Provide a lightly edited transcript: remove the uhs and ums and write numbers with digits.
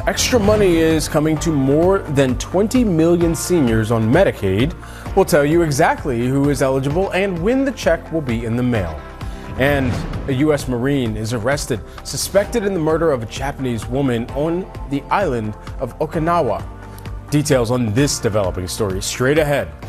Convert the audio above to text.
Extra money is coming to more than 20 million seniors on Medicaid. We'll tell you exactly who is eligible and when the check will be in the mail. And a U.S. Marine is arrested, suspected in the murder of a Japanese woman on the island of Okinawa. Details on this developing story straight ahead.